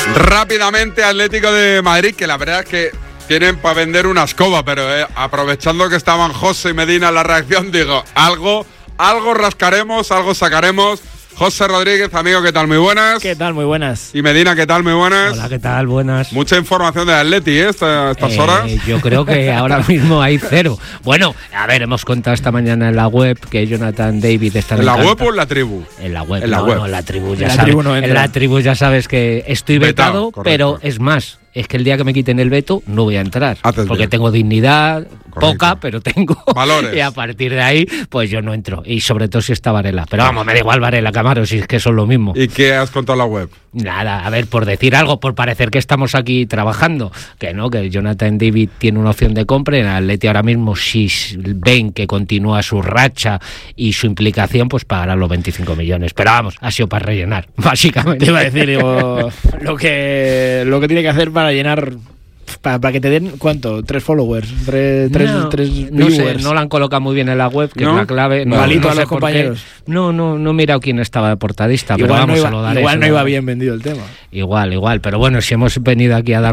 Rápidamente, Atlético de Madrid, que la verdad es que tienen para vender una escoba, pero aprovechando que estaban José y Medina en la reacción, digo, algo rascaremos, algo sacaremos. José Rodríguez, amigo, ¿qué tal? Muy buenas. ¿Qué tal? Muy buenas. Y Medina, ¿qué tal? Muy buenas. Hola, ¿qué tal? Buenas. Mucha información de Atleti, estas horas. Yo creo que ahora mismo hay cero. Bueno, a ver, hemos contado esta mañana en la web que Jonathan David está ¿En la web o en la tribu? En la web. En la web. No, en la tribu ya En la sabes. tribu no entra. En la tribu ya sabes que estoy vetado, Correcto. pero es más, es que el día que me quiten el veto no voy a entrar. Haces Porque bien. tengo dignidad, Correcto. poca, pero tengo Valores. Y a partir de ahí, pues yo no entro. Y sobre todo si está Varela. Pero vamos, me da igual Varela, Camaro, si es que son lo mismo. ¿Y qué has contado en la web? Nada, a ver, por decir algo, por parecer que estamos aquí trabajando, que no, que Jonathan David tiene una opción de compra. En Atleti ahora mismo, si ven que continúa su racha y su implicación, pues pagará los 25 millones. Pero vamos, ha sido para rellenar, básicamente. Te iba a decir, digo, lo que tiene que hacer para llenar, para que te den, ¿cuánto? 3 followers, 3 No viewers. sé, no la han colocado muy bien en la web, que ¿No? es la clave. No, Malito no a sé los por qué. compañeros. No he mirado quién estaba de portadista, pero Igual, vamos, no se lo daré. iba, se lo no iba daré. bien vendido el tema. Igual, pero bueno, si hemos venido aquí a dar